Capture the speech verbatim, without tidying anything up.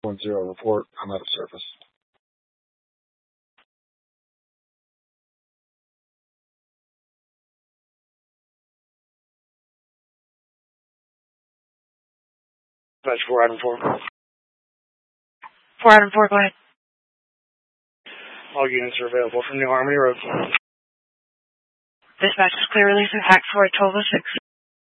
one zero, report. I'm out of service. Dispatch four item four. four item four, go ahead. All units are available from New Harmony Road. Dispatch is clear, release impact for twelve oh six.